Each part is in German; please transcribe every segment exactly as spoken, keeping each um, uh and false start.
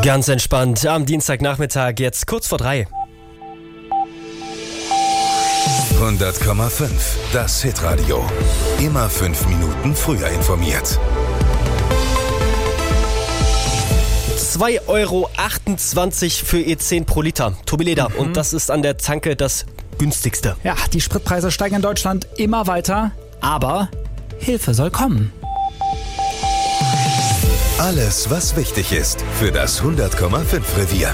Ganz entspannt am Dienstagnachmittag, jetzt kurz vor drei. hundert Komma fünf, das Hitradio. Immer fünf Minuten früher informiert. zwei Euro achtundzwanzig für E zehn pro Liter. Tobi Leder. Mhm. Und das ist an der Tanke das günstigste. Ja, die Spritpreise steigen in Deutschland immer weiter, aber Hilfe soll kommen. Alles, was wichtig ist für das hundert Komma fünf Revier.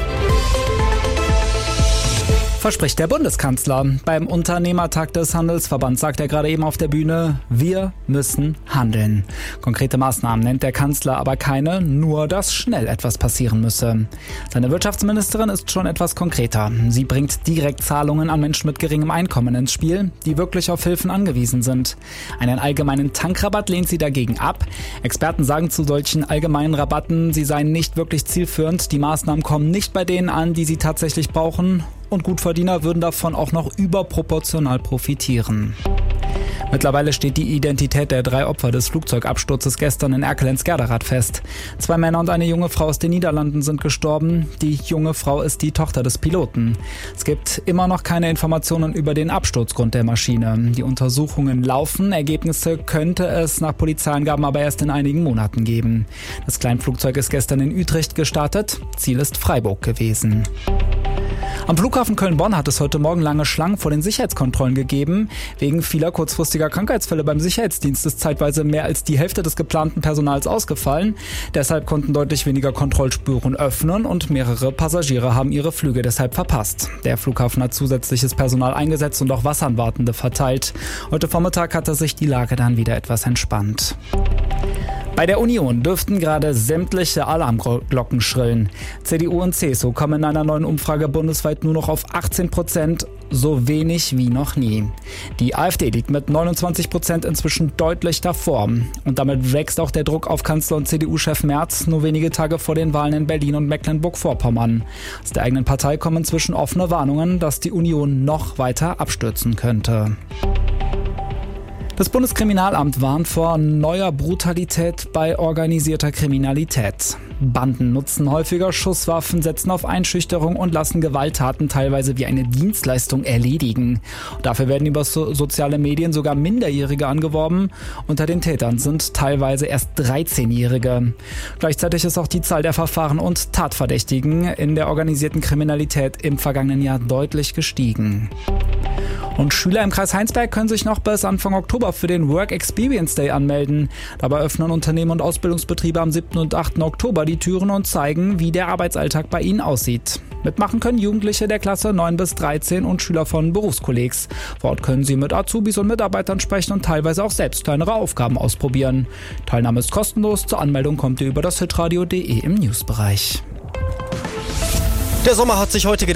Verspricht der Bundeskanzler. Beim Unternehmertag des Handelsverbands sagt er gerade eben auf der Bühne, wir müssen handeln. Konkrete Maßnahmen nennt der Kanzler aber keine, nur dass schnell etwas passieren müsse. Seine Wirtschaftsministerin ist schon etwas konkreter. Sie bringt direkt Zahlungen an Menschen mit geringem Einkommen ins Spiel, die wirklich auf Hilfen angewiesen sind. Einen allgemeinen Tankrabatt lehnt sie dagegen ab. Experten sagen zu solchen allgemeinen Rabatten, sie seien nicht wirklich zielführend. Die Maßnahmen kommen nicht bei denen an, die sie tatsächlich brauchen. Und Gutverdiener würden davon auch noch überproportional profitieren. Mittlerweile steht die Identität der drei Opfer des Flugzeugabsturzes gestern in Erkelenz-Gerderat fest. Zwei Männer und eine junge Frau aus den Niederlanden sind gestorben. Die junge Frau ist die Tochter des Piloten. Es gibt immer noch keine Informationen über den Absturzgrund der Maschine. Die Untersuchungen laufen. Ergebnisse könnte es nach Polizeiangaben aber erst in einigen Monaten geben. Das Kleinflugzeug ist gestern in Utrecht gestartet. Ziel ist Freiburg gewesen. Am Flughafen Köln-Bonn hat es heute Morgen lange Schlangen vor den Sicherheitskontrollen gegeben. Wegen vieler kurzfristiger Krankheitsfälle beim Sicherheitsdienst ist zeitweise mehr als die Hälfte des geplanten Personals ausgefallen. Deshalb konnten deutlich weniger Kontrollspuren öffnen und mehrere Passagiere haben ihre Flüge deshalb verpasst. Der Flughafen hat zusätzliches Personal eingesetzt und auch Wasseranwartende verteilt. Heute Vormittag hatte sich die Lage dann wieder etwas entspannt. Bei der Union dürften gerade sämtliche Alarmglocken schrillen. C D U und C S U kommen in einer neuen Umfrage bundesweit nur noch auf achtzehn Prozent, so wenig wie noch nie. Die AfD liegt mit neunundzwanzig Prozent inzwischen deutlich davor. Und damit wächst auch der Druck auf Kanzler und C D U-Chef Merz nur wenige Tage vor den Wahlen in Berlin und Mecklenburg-Vorpommern. Aus der eigenen Partei kommen inzwischen offene Warnungen, dass die Union noch weiter abstürzen könnte. Das Bundeskriminalamt warnt vor neuer Brutalität bei organisierter Kriminalität. Banden nutzen häufiger Schusswaffen, setzen auf Einschüchterung und lassen Gewalttaten teilweise wie eine Dienstleistung erledigen. Dafür werden über so- soziale Medien sogar Minderjährige angeworben. Unter den Tätern sind teilweise erst dreizehnjährige. Gleichzeitig ist auch die Zahl der Verfahren und Tatverdächtigen in der organisierten Kriminalität im vergangenen Jahr deutlich gestiegen. Und Schüler im Kreis Heinsberg können sich noch bis Anfang Oktober für den Work Experience Day anmelden. Dabei öffnen Unternehmen und Ausbildungsbetriebe am siebten und achten Oktober die Türen und zeigen, wie der Arbeitsalltag bei ihnen aussieht. Mitmachen können Jugendliche der Klasse neun bis dreizehn und Schüler von Berufskollegs. Vor Ort können sie mit Azubis und Mitarbeitern sprechen und teilweise auch selbst kleinere Aufgaben ausprobieren. Teilnahme ist kostenlos. Zur Anmeldung kommt ihr über das hitradio punkt de im Newsbereich. Der Sommer hat sich heute